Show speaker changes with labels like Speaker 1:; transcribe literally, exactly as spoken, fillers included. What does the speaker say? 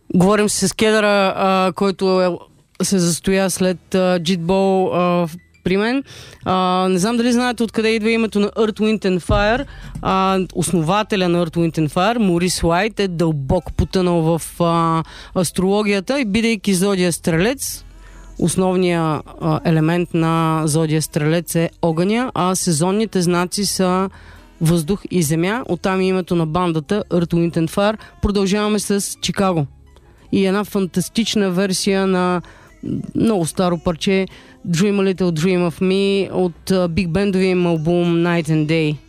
Speaker 1: Говорим с Кедъра, а, който е, се застоя след а, Джитбол а, при мен. А, не знам дали знаете откъде идва името на Earth, Wind and Fire. А, основателя на Earth, Wind and Fire, Морис Уайт, е дълбоко потънал в а, астрологията и бидейки зодия Стрелец, основният а, елемент на зодия Стрелец е огъня, а сезонните знаци са въздух и земя. Оттам е името на бандата Earth, Wind and Fire. Продължаваме с Чикаго. И една фантастична версия на много старо парче Dream a Little Dream of Me от биг бендовия им албум Night and Day.